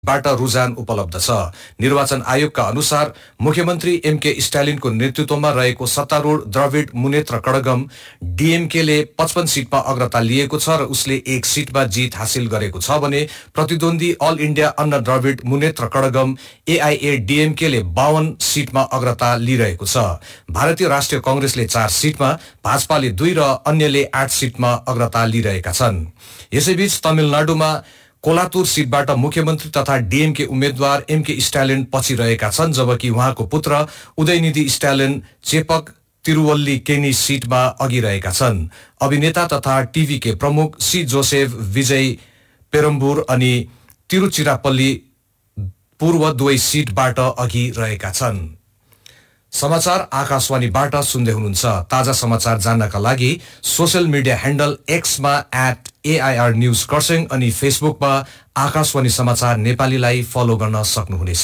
बाट रुझान उपलब्ध छ। निर्वाचन आयोगका अनुसार मुख्यमन्त्री एमके स्टालिनको नेतृत्वमा रहेको सत्तारूढ द्रविड मुनेत्र कड़गम डीएमकेले 55 सीटमा अग्रता लिएको छ र उसले 1 सीटमा जित हासिल गरेको छ भने प्रतिद्वन्दी अल इण्डिया अन्ना द्रविड मुनेत्र कड़गम एआईएडीएमकेले 52 सीटमा अग्रता लिइरहेको छ। भारतीय राष्ट्रिय कांग्रेसले 4 सीटमा, भाजपाले 2 र अन्यले 8 सीटमा अग्रता लिइरहेका छन्। यसैबीच तमिलनाडुमा कोलातुर सीटबाट मुख्यमन्त्री तथा डीएमके उम्मेद्वार एमके स्टालिन पछि रहेका छन्, जबकि उहाँको पुत्र उदयनिधि स्टालिन चेपक तिरुवल्लीकेनी सीटमा अघि रहेका छन्। अभिनेता तथा टीवीके प्रमुख सी जोसेफ विजय पेरम्बुर अनि तिरुचिरापल्ली पूर्व दुवै सीटबाट अघि रहेका छन्। समाचार आकाशवाणीबाट सुन्दै हुनुहुन्छ। ताजा समाचार जान्नका लागि social media handle एक्समा @AIR news Kurseong अनि फेसबुकमा आकाशवाणी समाचार नेपालीलाई फलो गर्न सक्नुहुनेछ।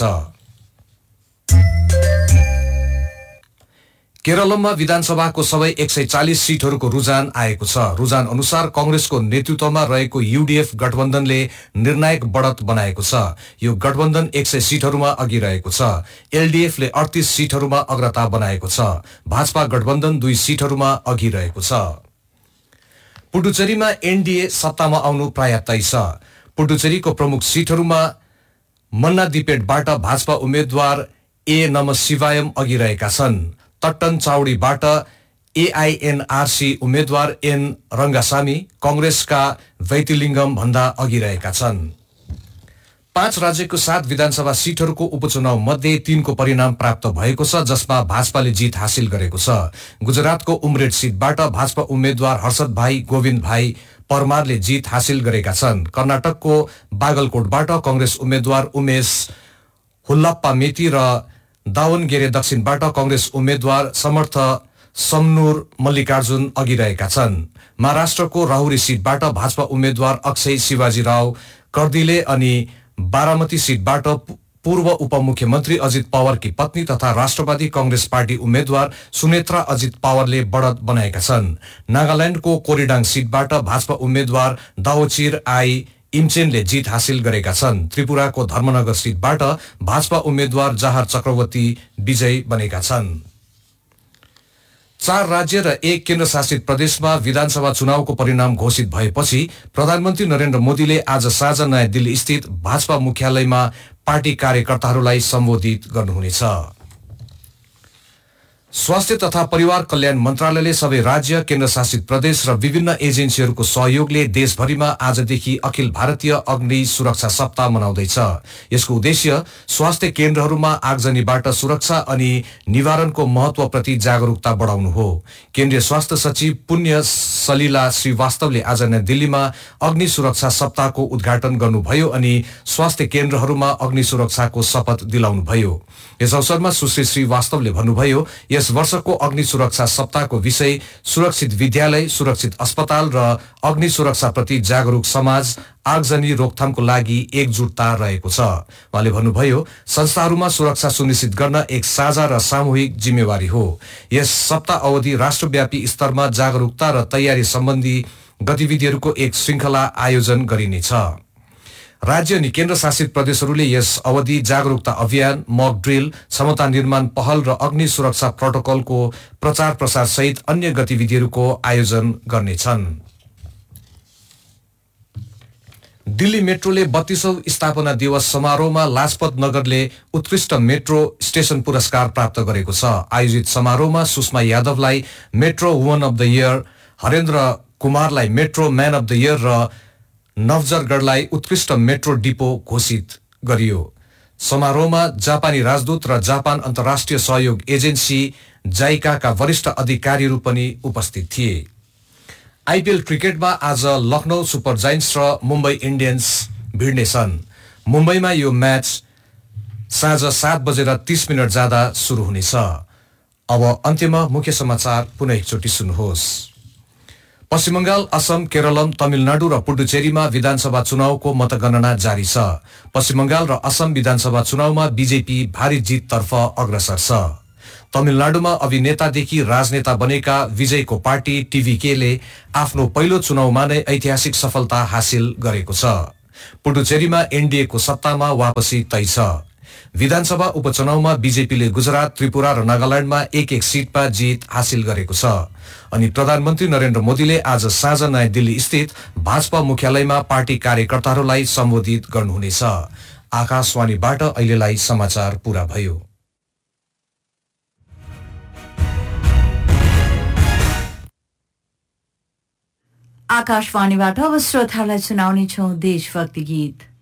केरलमा विधानसभाको सबै 140 सीटहरूको रुझान आएको छ। रुझान अनुसार कांग्रेसको नेतृत्वमा रहेको यूडीएफ गठबन्धनले निर्णायक बढत बनाएको छ। यो गठबन्धन 100 सीटहरूमा अघि रहेको छ। एलडीएफले 38 सीटहरूमा अग्रता बनाएको छ। भाजपा गठबन्धन 2 सीटहरूमा अघि रहेको छ। पुडुचेरीमा एनडीए सत्तामा आउनु प्राय तय छ। पुडुचेरीको प्रमुख सीटहरूमा मन्नादिपेटबाट भाजपा उम्मेद्वार ए नमशिवायम अघि रहेका छन्। तट्टन चाउडीबाट एआईएनआरसी उम्मेद्वार एन रंगासामी कांग्रेसका वैतिलिङ्गम भन्दा अघि रहेका छन्। 5 राज्यको 7 विधानसभा सीटहरूको उपचुनाव मध्ये 3 को परिणाम प्राप्त भएको छ, जसमा भाजपाले जित हासिल गरेको छ। गुजरातको उमरेड सीटबाट भाजपा उम्मेद्वार हर्षद भाई गोविन्द भाई परमारले जित हासिल गरेका छन्। कर्नाटकको बागलकोटबाट कांग्रेस उम्मेद्वार उमेश हुल्लाप्पा मेती र दावनगेरे दक्षिणबाट कांग्रेस उम्मेद्वार समर्थ समनुर मल्लिकार्जुन अघि रहेका छन्। महाराष्ट्रको राहुरी सीटबाट भाजपा उम्मेद्वार अक्षय शिवाजीराव कर्दिले अनि बारामती सीटबाट पूर्व उपमुख्यमन्त्री अजित पवारकी पत्नी तथा राष्ट्रवादी कांग्रेस पार्टी उम्मेद्वार सुनेत्रा अजित पवारले बढत बनाएका छन्। नागाल्याण्डको कोरिडाङ सीटबाट भाजपा उम्मेद्वार दावोचिर आई इम्चेनले जित हासिल गरेका छन्। त्रिपुराको धर्मनगर सीटबाट भाजपा उम्मेद्वार जहार चक्रवर्ती विजयी बनेका छन्। 4 राज्य र 1 केन्द्रशासित प्रदेशमा विधानसभा चुनावको परिणाम घोषित भएपछि प्रधानमन्त्री नरेन्द्र मोदीले आज साँझ नयाँ दिल्ली स्थित भाजपा मुख्यालयमा पार्टी कार्यकर्ताहरूलाई सम्बोधित गर्नुहुनेछ। स्वास्थ्य तथा परिवार कल्याण मन्त्रालयले सबै राज्य, केन्द्रशासित प्रदेश र विभिन्न एजेन्सीहरूको सहयोगले देशभरिमा आजदेखि अखिल भारतीय अग्नि सुरक्षा सप्ताह मनाउँदैछ। यसको उद्देश्य स्वास्थ्य केन्द्रहरूमा आगजनीबाट सुरक्षा अनि निवारणको महत्वप्रति जागरूकता बढाउनु हो। केन्द्रीय स्वास्थ्य सचिव पुण्य सलिला श्रीवास्तवले आज नयाँ दिल्लीमा अग्नि सुरक्षा सप्ताहको उद्घाटन गर्नुभयो अनि स्वास्थ्य केन्द्रहरूमा अग्नि सुरक्षाको शपथ दिलाउनुभयो। यस अवसरमा सुश्री श्रीवास्तवले भन्नुभयो, यस वर्षको अग्नि सुरक्षा सप्ताहको विषय सुरक्षित विद्यालय, सुरक्षित अस्पताल र अग्नि सुरक्षाप्रति जागरूक समाज, आगजनी रोकथामको लागि एकजुटता रहेको छ। उहाँले भन्नुभयो, संस्थाहरूमा सुरक्षा सुनिश्चित गर्न एक साझा र सामूहिक जिम्मेवारी हो। यस सप्ताह अवधि राष्ट्रव्यापी स्तरमा जागरूकता र तयारी सम्बन्धी गतिविधिहरूको एक श्रृंखला आयोजन गरिनेछ। राज्य अनि केन्द्रशासित प्रदेशहरूले यस अवधि जागरूकता अभियान, मक ड्रिल, क्षमता निर्माण पहल र अग्नि सुरक्षा प्रोटोकलको प्रचार प्रसार सहित अन्य गतिविधिहरूको आयोजन गर्नेछन्। दिल्ली मेट्रोले 32औं स्थापना दिवस समारोहमा लाजपत नगरले उत्कृष्ट मेट्रो स्टेशन पुरस्कार प्राप्त गरेको छ। आयोजित समारोहमा Sushma यादवलाई metro woman of the year, Harendra कुमारलाई metro man of the year र नवजरगढलाई उत्कृष्ट मेट्रो डिपो घोषित गरियो। समारोहमा जापानी राजदूत र जापान अन्तर्राष्ट्रिय सहयोग एजेन्सी जाइकाका वरिष्ठ अधिकारीहरू पनि उपस्थित थिए। आईपीएल क्रिकेटमा आज लखनऊ सुपर जायन्ट्स र मुम्बई इन्डियन्स भिड्नेछन्। मुम्बईमा यो म्याच साँझ 7:30 जाँदा सुरु हुनेछ। अब अन्त्यमा मुख्य समाचार पुनः एकचोटि सुन्नुहोस्। पश्चिम बंगाल, असम, केरलम, तमिलनाडु र पुडुचेरीमा विधानसभा चुनावको मतगणना जारी छ। पश्चिम बंगाल र असम विधानसभा चुनावमा बीजेपी भारी जिततर्फ अग्रसर छ। तमिलनाडुमा अभिनेतादेखि राजनेता बनेका विजयको पार्टी टीवीकेले आफ्नो पहिलो चुनावमा नै ऐतिहासिक सफलता हासिल गरेको छ। पुडुचेरीमा एनडीएको सत्तामा वापसी तय छ। विधानसभा उपचुनावमा बीजेपीले गुजरात, त्रिपुरा र नागाल्याण्डमा एक सीटमा जित हासिल गरेको छ। अनि प्रधानमन्त्री नरेन्द्र मोदीले आज साँझ नयाँ दिल्ली स्थित भाजपा मुख्यालयमा पार्टी कार्यकर्ताहरूलाई सम्बोधित गर्नुहुनेछ। आकाशवाणीबाट अहिलेलाई समाचार पूरा भयो। आकाशवाणीबाट अब श्रोताहरूलाई सुनाउने छौं देशभक्ति गीत।